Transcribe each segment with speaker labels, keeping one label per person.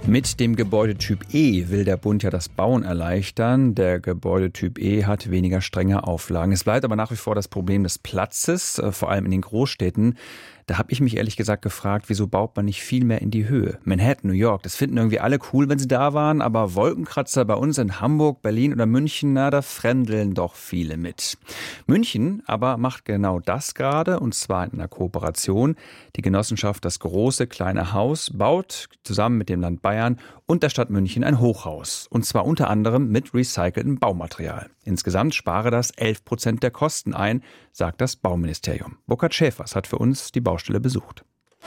Speaker 1: Mit dem Gebäudetyp E will der Bund ja das Bauen erleichtern. Der Gebäudetyp E hat weniger strenge Auflagen. Es bleibt aber nach wie vor das Problem des Platzes, vor allem in den Großstädten. Da habe ich mich ehrlich gesagt gefragt, wieso baut man nicht viel mehr in die Höhe? Manhattan, New York, das finden irgendwie alle cool, wenn sie da waren, aber Wolkenkratzer bei uns in Hamburg, Berlin oder München, na, da fremdeln doch viele mit. München aber macht genau das gerade, und zwar in einer Kooperation. Die Genossenschaft Das große kleine Haus baut zusammen mit dem Land Bayern und der Stadt München ein Hochhaus. Und zwar unter anderem mit recyceltem Baumaterial. Insgesamt spare das 11% der Kosten ein, sagt das Bauministerium. Burkhard Schäfers hat für uns die Baustelle besucht.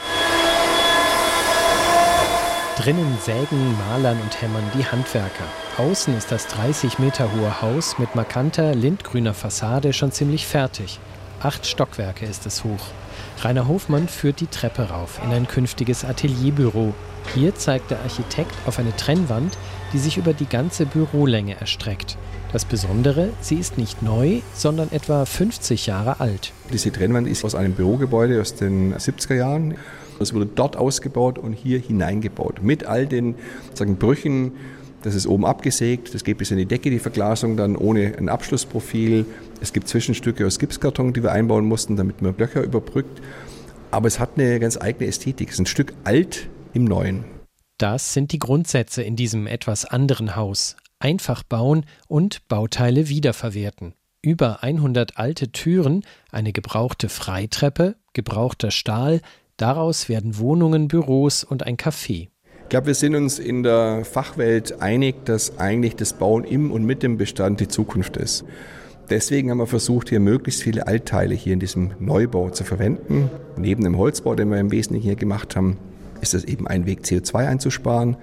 Speaker 2: Drinnen sägen, malern und hämmern die Handwerker. Außen ist das 30 Meter hohe Haus mit markanter lindgrüner Fassade schon ziemlich fertig. 8 Stockwerke ist es hoch. Rainer Hofmann führt die Treppe rauf in ein künftiges Atelierbüro. Hier zeigt der Architekt auf eine Trennwand, die sich über die ganze Bürolänge erstreckt. Das Besondere, sie ist nicht neu, sondern etwa 50 Jahre alt.
Speaker 3: Diese Trennwand ist aus einem Bürogebäude aus den 70er Jahren. Es wurde dort ausgebaut und hier hineingebaut. Mit all den Brüchen. Das ist oben abgesägt, das geht bis in die Decke, die Verglasung dann ohne ein Abschlussprofil. Es gibt Zwischenstücke aus Gipskarton, die wir einbauen mussten, damit man Löcher überbrückt. Aber es hat eine ganz eigene Ästhetik. Es ist ein Stück alt im Neuen.
Speaker 2: Das sind die Grundsätze in diesem etwas anderen Haus. Einfach bauen und Bauteile wiederverwerten. Über 100 alte Türen, eine gebrauchte Freitreppe, gebrauchter Stahl. Daraus werden Wohnungen, Büros und ein Café.
Speaker 3: Ich glaube, wir sind uns in der Fachwelt einig, dass eigentlich das Bauen im und mit dem Bestand die Zukunft ist. Deswegen haben wir versucht, hier möglichst viele Altteile hier in diesem Neubau zu verwenden. Neben dem Holzbau, den wir im Wesentlichen hier gemacht haben, ist das eben ein Weg, CO2 einzusparen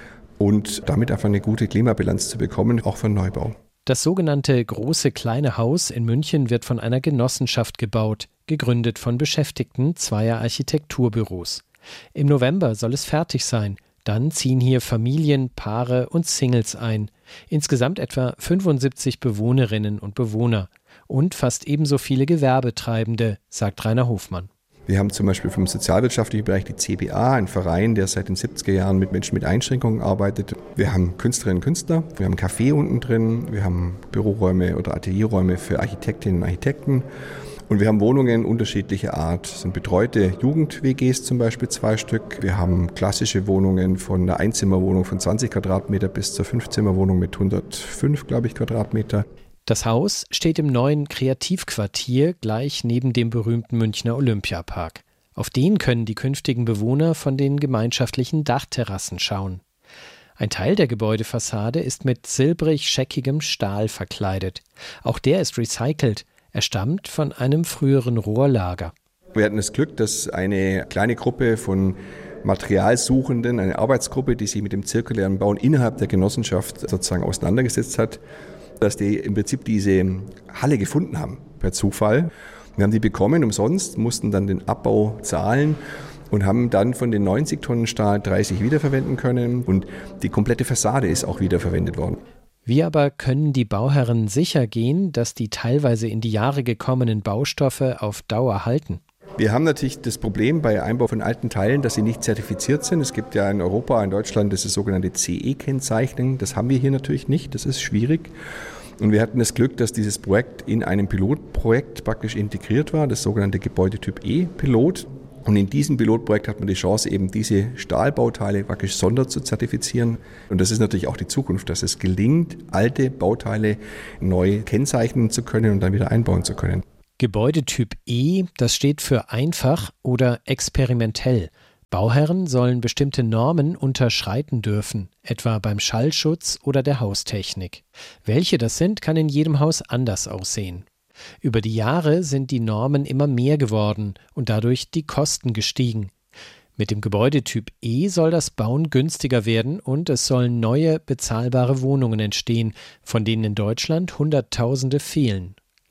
Speaker 3: und damit einfach eine gute Klimabilanz zu bekommen, auch für den Neubau.
Speaker 2: Das sogenannte große kleine Haus in München wird von einer Genossenschaft gebaut, gegründet von Beschäftigten zweier Architekturbüros. Im November soll es fertig sein. Dann ziehen hier Familien, Paare und Singles ein. Insgesamt etwa 75 Bewohnerinnen und Bewohner. Und fast ebenso viele Gewerbetreibende, sagt Rainer Hofmann.
Speaker 3: Wir haben zum Beispiel vom sozialwirtschaftlichen Bereich die CBA, ein Verein, der seit den 70er Jahren mit Menschen mit Einschränkungen arbeitet. Wir haben Künstlerinnen und Künstler, wir haben ein Café unten drin, wir haben Büroräume oder Atelierräume für Architektinnen und Architekten. Und wir haben Wohnungen unterschiedlicher Art. Das sind betreute Jugend-WGs zum Beispiel 2 Stück. Wir haben klassische Wohnungen von einer Einzimmerwohnung von 20 Quadratmeter bis zur 5-Zimmerwohnung mit 105, Quadratmeter.
Speaker 2: Das Haus steht im neuen Kreativquartier gleich neben dem berühmten Münchner Olympiapark. Auf den können die künftigen Bewohner von den gemeinschaftlichen Dachterrassen schauen. Ein Teil der Gebäudefassade ist mit silbrig-scheckigem Stahl verkleidet. Auch der ist recycelt. Er stammt von einem früheren Rohrlager.
Speaker 3: Wir hatten das Glück, dass eine kleine Gruppe von Materialsuchenden, eine Arbeitsgruppe, die sich mit dem zirkulären Bauen innerhalb der Genossenschaft sozusagen auseinandergesetzt hat, dass die im Prinzip diese Halle gefunden haben, per Zufall. Wir haben die bekommen umsonst, mussten dann den Abbau zahlen und haben dann von den 90 Tonnen Stahl 30 wiederverwenden können und die komplette Fassade ist auch wiederverwendet worden.
Speaker 2: Wie aber können die Bauherren sicher gehen, dass die teilweise in die Jahre gekommenen Baustoffe auf Dauer halten?
Speaker 3: Wir haben natürlich das Problem bei Einbau von alten Teilen, dass sie nicht zertifiziert sind. Es gibt ja in Europa, in Deutschland, das ist sogenannte CE-Kennzeichnung. Das haben wir hier natürlich nicht, das ist schwierig. Und wir hatten das Glück, dass dieses Projekt in einem Pilotprojekt praktisch integriert war, das sogenannte Gebäudetyp E-Pilot. Und in diesem Pilotprojekt hat man die Chance, eben diese Stahlbauteile praktisch sonder zu zertifizieren. Und das ist natürlich auch die Zukunft, dass es gelingt, alte Bauteile neu kennzeichnen zu können und dann wieder einbauen zu können.
Speaker 2: Gebäudetyp E, das steht für einfach oder experimentell. Bauherren sollen bestimmte Normen unterschreiten dürfen, etwa beim Schallschutz oder der Haustechnik. Welche das sind, kann in jedem Haus anders aussehen. Über die Jahre sind die Normen immer mehr geworden und dadurch die Kosten gestiegen. Mit dem Gebäudetyp E soll das Bauen günstiger werden und es sollen neue, bezahlbare Wohnungen entstehen, von denen in Deutschland Hunderttausende fehlen.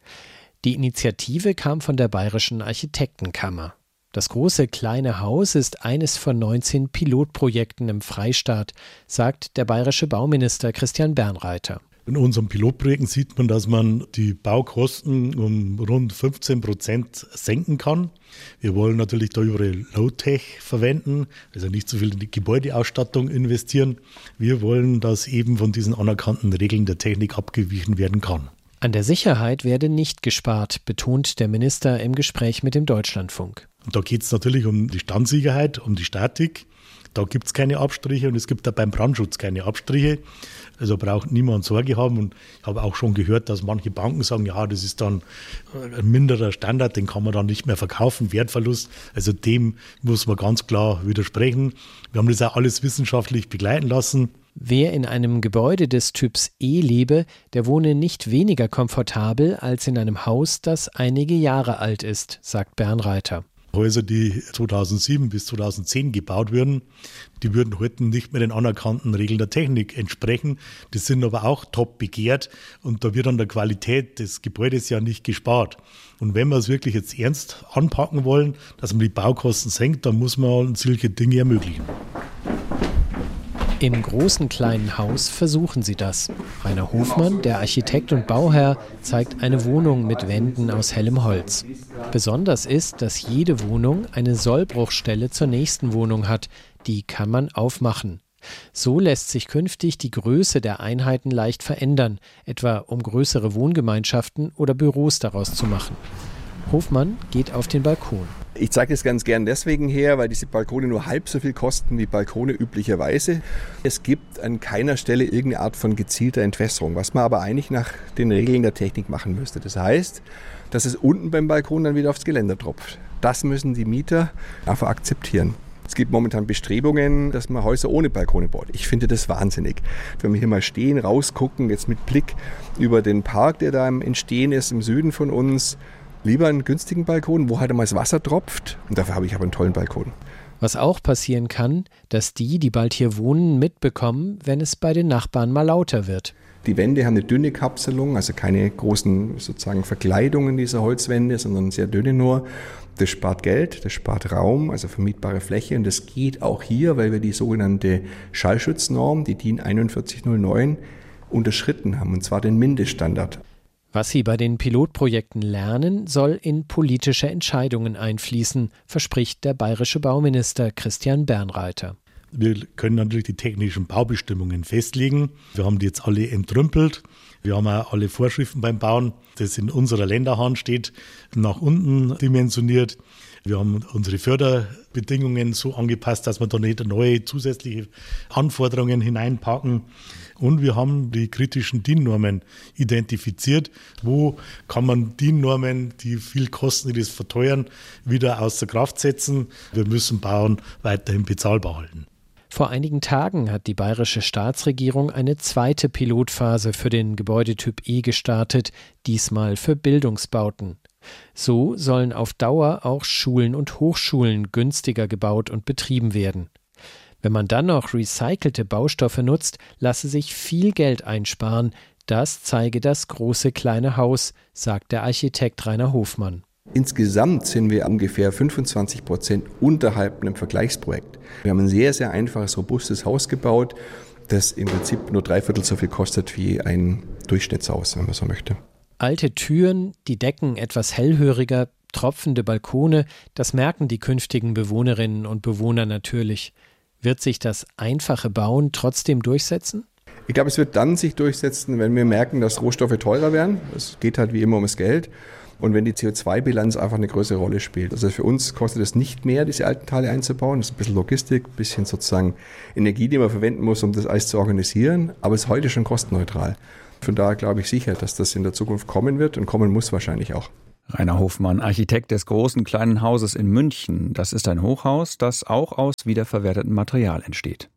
Speaker 2: Die Initiative kam von der Bayerischen Architektenkammer. Das große kleine Haus ist eines von 19 Pilotprojekten im Freistaat, sagt der bayerische Bauminister Christian Bernreiter.
Speaker 4: In unseren Pilotprojekten sieht man, dass man die Baukosten um rund 15% senken kann. Wir wollen natürlich da überall Low-Tech verwenden, also nicht so viel in die Gebäudeausstattung investieren. Wir wollen, dass eben von diesen anerkannten Regeln der Technik abgewichen werden kann.
Speaker 2: An der Sicherheit werde nicht gespart, betont der Minister im Gespräch mit dem Deutschlandfunk.
Speaker 4: Und da geht es natürlich um die Standsicherheit, um die Statik. Da gibt es keine Abstriche und es gibt auch beim Brandschutz keine Abstriche. Also braucht niemand Sorge haben. Und ich habe auch schon gehört, dass manche Banken sagen, ja, das ist dann ein minderer Standard, den kann man dann nicht mehr verkaufen, Wertverlust. Also dem muss man ganz klar widersprechen. Wir haben das auch alles wissenschaftlich begleiten lassen.
Speaker 2: Wer in einem Gebäude des Typs E lebe, der wohne nicht weniger komfortabel als in einem Haus, das einige Jahre alt ist, sagt Bernreiter.
Speaker 4: Häuser, die 2007 bis 2010 gebaut wurden, die würden heute nicht mehr den anerkannten Regeln der Technik entsprechen. Die sind aber auch top begehrt und da wird an der Qualität des Gebäudes ja nicht gespart. Und wenn wir es wirklich jetzt ernst anpacken wollen, dass man die Baukosten senkt, dann muss man solche Dinge ermöglichen.
Speaker 2: Im großen kleinen Haus versuchen sie das. Rainer Hofmann, der Architekt und Bauherr, zeigt eine Wohnung mit Wänden aus hellem Holz. Besonders ist, dass jede Wohnung eine Sollbruchstelle zur nächsten Wohnung hat. Die kann man aufmachen. So lässt sich künftig die Größe der Einheiten leicht verändern, etwa um größere Wohngemeinschaften oder Büros daraus zu machen. Hofmann geht auf den Balkon.
Speaker 3: Ich zeige das ganz gern deswegen her, weil diese Balkone nur halb so viel kosten wie Balkone üblicherweise. Es gibt an keiner Stelle irgendeine Art von gezielter Entwässerung, was man aber eigentlich nach den Regeln der Technik machen müsste. Das heißt, dass es unten beim Balkon dann wieder aufs Geländer tropft. Das müssen die Mieter einfach akzeptieren. Es gibt momentan Bestrebungen, dass man Häuser ohne Balkone baut. Ich finde das wahnsinnig. Wenn wir hier mal stehen, rausgucken, jetzt mit Blick über den Park, der da im Entstehen ist, im Süden von uns, lieber einen günstigen Balkon, wo halt einmal das Wasser tropft. Und dafür habe ich aber einen tollen Balkon.
Speaker 2: Was auch passieren kann, dass die bald hier wohnen, mitbekommen, wenn es bei den Nachbarn mal lauter wird.
Speaker 3: Die Wände haben eine dünne Kapselung, also keine großen sozusagen Verkleidungen dieser Holzwände, sondern sehr dünne nur. Das spart Geld, das spart Raum, also vermietbare Fläche. Und das geht auch hier, weil wir die sogenannte Schallschutznorm, die DIN 4109, unterschritten haben, und zwar den Mindeststandard.
Speaker 2: Was sie bei den Pilotprojekten lernen, soll in politische Entscheidungen einfließen, verspricht der bayerische Bauminister Christian Bernreiter.
Speaker 4: Wir können natürlich die technischen Baubestimmungen festlegen. Wir haben die jetzt alle entrümpelt. Wir haben auch alle Vorschriften beim Bauen, das in unserer Länderhand steht, nach unten dimensioniert. Wir haben unsere Förderbedingungen so angepasst, dass wir da nicht neue zusätzliche Anforderungen hineinpacken. Und wir haben die kritischen DIN-Normen identifiziert. Wo kann man DIN-Normen, die viel kosten, die das verteuern, wieder außer Kraft setzen? Wir müssen Bauen weiterhin bezahlbar halten.
Speaker 2: Vor einigen Tagen hat die bayerische Staatsregierung eine zweite Pilotphase für den Gebäudetyp E gestartet, diesmal für Bildungsbauten. So sollen auf Dauer auch Schulen und Hochschulen günstiger gebaut und betrieben werden. Wenn man dann noch recycelte Baustoffe nutzt, lasse sich viel Geld einsparen. Das zeige das große kleine Haus, sagt der Architekt Rainer Hofmann.
Speaker 3: Insgesamt sind wir ungefähr 25% unterhalb einem Vergleichsprojekt. Wir haben ein sehr, sehr einfaches, robustes Haus gebaut, das im Prinzip nur 3/4 so viel kostet wie ein Durchschnittshaus, wenn man so möchte.
Speaker 2: Alte Türen, die Decken etwas hellhöriger, tropfende Balkone, das merken die künftigen Bewohnerinnen und Bewohner natürlich. Wird sich das einfache Bauen trotzdem durchsetzen?
Speaker 3: Ich glaube, es wird dann sich durchsetzen, wenn wir merken, dass Rohstoffe teurer werden. Es geht halt wie immer ums Geld. Und wenn die CO2-Bilanz einfach eine größere Rolle spielt. Also für uns kostet es nicht mehr, diese alten Teile einzubauen. Das ist ein bisschen Logistik, ein bisschen sozusagen Energie, die man verwenden muss, um das alles zu organisieren. Aber es ist heute schon kostenneutral. Von daher glaube ich sicher, dass das in der Zukunft kommen wird und kommen muss wahrscheinlich auch.
Speaker 1: Rainer Hofmann, Architekt des großen kleinen Hauses in München. Das ist ein Hochhaus, das auch aus wiederverwertetem Material entsteht.